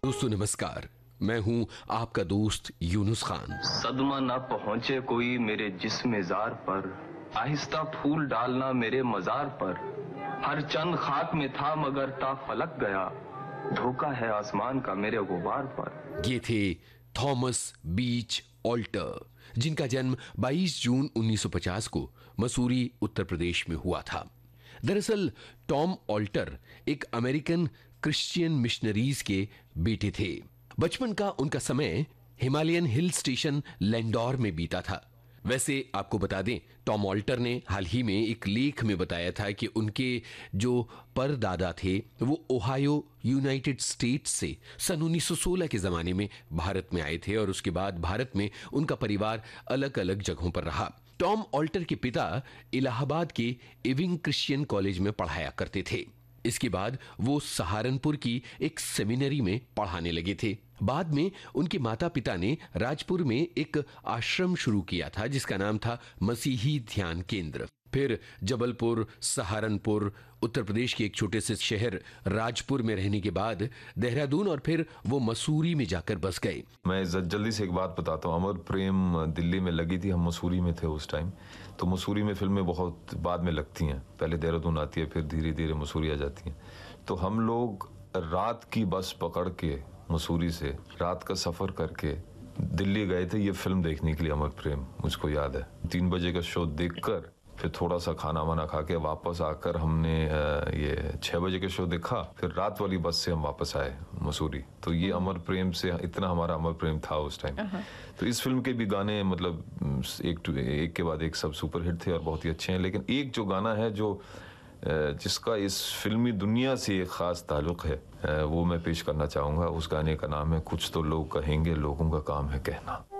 दोस्तों नमस्कार, मैं हूं आपका दोस्त यूनुस खान। सदमा ना पहुंचे कोई मेरे जिस्म जार पर, आहिस्ता फूल डालना मेरे मजार पर। हर चंद खाक में था मगर ता फलक गया, धोखा है आसमान का मेरे गुबार पर। ये थे थॉमस बीच ऑल्टर, जिनका जन्म 22 जून 1950 को मसूरी उत्तर प्रदेश में हुआ था। दरअसल टॉम ऑल्टर एक अमेरिकन क्रिश्चियन मिशनरीज के बेटे थे। बचपन का उनका समय हिमालयन हिल स्टेशन लैंडोर में बीता था। वैसे आपको बता दें, टॉम ऑल्टर ने हाल ही में एक लेख में बताया था कि उनके जो परदादा थे वो ओहायो यूनाइटेड स्टेट्स से सन 1916 के जमाने में भारत में आए थे और उसके बाद भारत में उनका परिवार अलग अलग जगहों पर रहा। टॉम ऑल्टर के पिता इलाहाबाद के इविंग क्रिश्चियन कॉलेज में पढ़ाया करते थे। इसके बाद वो सहारनपुर की एक सेमिनरी में पढ़ाने लगे थे। बाद में उनके माता पिता ने राजपुर में एक आश्रम शुरू किया था जिसका नाम था मसीही ध्यान केंद्र। फिर जबलपुर, सहारनपुर, उत्तर प्रदेश के एक छोटे से शहर राजपुर में रहने के बाद देहरादून और फिर वो मसूरी में जाकर बस गए। मैं जल्दी से एक बात बताता हूँ। अमर प्रेम दिल्ली में लगी थी, हम मसूरी में थे उस टाइम। तो मसूरी में फिल्में बहुत बाद में लगती हैं, पहले देहरादून आती है, फिर धीरे धीरे मसूरी आ जाती हैं। तो हम लोग रात की बस पकड़ के मसूरी से रात का सफ़र करके दिल्ली गए थे ये फिल्म देखने के लिए, अमर प्रेम। मुझको याद है 3 बजे का शो देखकर फिर थोड़ा सा खाना वाना खा के वापस आकर हमने ये 6 बजे का शो देखा। फिर रात वाली बस से हम वापस आए मसूरी। तो ये अमर प्रेम से इतना हमारा अमर प्रेम था उस टाइम। तो इस फिल्म के भी गाने मतलब एक के बाद एक सब सुपर हिट थे और बहुत ही अच्छे हैं। लेकिन एक जो गाना है जो जिसका इस फिल्मी दुनिया से एक ख़ास ताल्लुक़ है वो मैं पेश करना चाहूँगा। उस गाने का नाम है कुछ तो लोग कहेंगे, लोगों का काम है कहना।